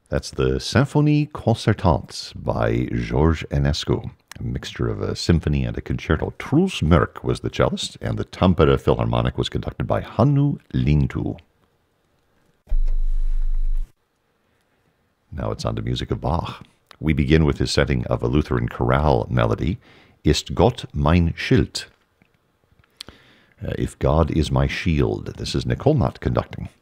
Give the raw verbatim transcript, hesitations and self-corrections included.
That's the Symphonie Concertante by Georges Enescu, a mixture of a symphony and a concerto. Truls Mørk was the cellist, and the Tampere Philharmonic was conducted by Hannu Lintu. Now it's on to music of Bach. We begin with his setting of a Lutheran chorale melody, Ist Gott mein Schild? Uh, if God is my shield. This is Nicole Mott conducting.